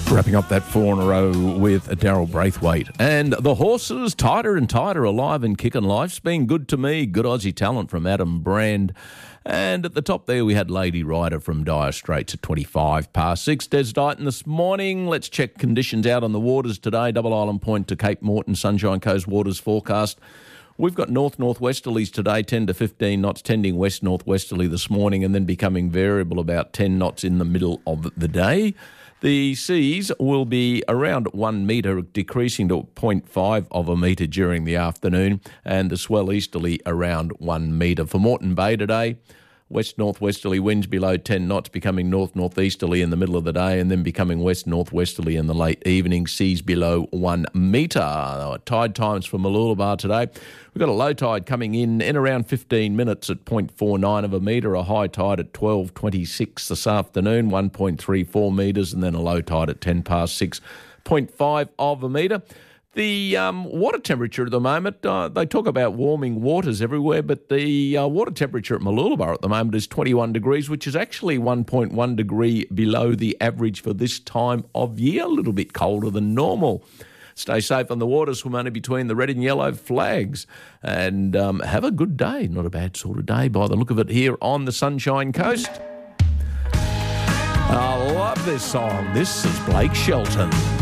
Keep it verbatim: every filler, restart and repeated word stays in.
Wrapping up that four in a row with Daryl Braithwaite. And the horses, tighter and tighter, alive and kicking. Life's been good to me. Good Aussie talent from Adam Brand. And at the top there, we had Lady Rider from Dire Straits at twenty-five past six. Des Dighton this morning. Let's check conditions out on the waters today. Double Island Point to Cape Morton, Sunshine Coast waters forecast. We've got north-northwesterlies today, ten to fifteen knots, tending west-northwesterly this morning, and then becoming variable about ten knots in the middle of the day. The seas will be around one metre, decreasing to zero point five of a metre during the afternoon, and the swell easterly around one metre. For Moreton Bay today, west-northwesterly winds below ten knots, becoming north-northeasterly in the middle of the day, and then becoming west-northwesterly in the late evening, seas below one metre. Tide times for Mooloolaba today. We've got a low tide coming in in around fifteen minutes at zero point four nine of a metre, a high tide at twelve twenty-six this afternoon, one point three four metres, and then a low tide at ten past six, zero point five of a metre. The um, water temperature at the moment, uh, they talk about warming waters everywhere, but the uh, water temperature at Mooloolaba at the moment is twenty-one degrees, which is actually one point one degree below the average for this time of year, a little bit colder than normal. Stay safe on the water, swim only between the red and yellow flags, and um, have a good day. Not a bad sort of day by the look of it here on the Sunshine Coast. I love this song. This is Blake Shelton.